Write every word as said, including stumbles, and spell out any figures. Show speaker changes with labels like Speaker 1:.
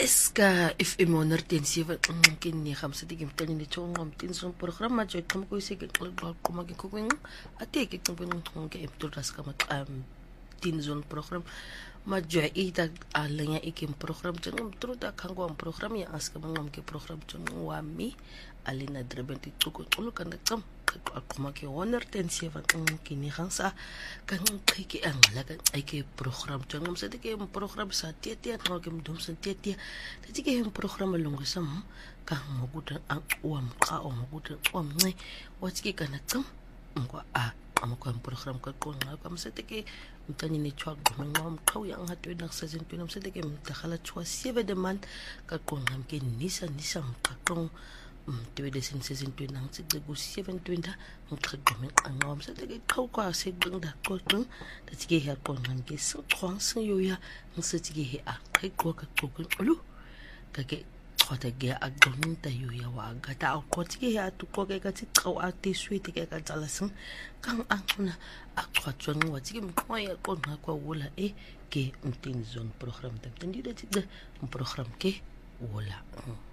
Speaker 1: Eska if im honderdsewe ken nege am sit ek imtani ni chong am tin so program ma joy kam ko ise ke qoma ke kokwen ate ke qom ngong ke epto ras kam am tin zon program ma joy ita alanya ikim program jeng tru da kango am program ya aska ngam ke program jeng wami alina drebenti tuko tulu kan kam qoma ke honderdsewe ken ni gansa kan ke ang la kan ke program jeng am sit ke program sa tiet no ke dum sen tiet dat ik een programma longesam kan mo gudan ang uam ka o mo gudan uam ngai wat ki kan tsam ngo a am ko program ka ko nga kam se te ke mtani ni chwa go ngam khaw yang ha twen nak season twen am se te ke mtakhala chwa siebe de man ka ko ngam ke nisa nisa ka tong twe de sin season twen nang se de go seven twenty mo ka go men ngam se te ke khaw ka se bing da ko tong dat ki ha ko ngam ke so twang se yo ya se te ke a kai ko ka ko lu kake khota ge a gon ta yu ya wa ga ta ko ti ya tu ko ge ga ti tau a ti sui ti ge ga tsala sing kang a khona a khwa tsong wa ti mo ko ya ko na ko wala e ke mtin zone program ta tin di da ti program ke wala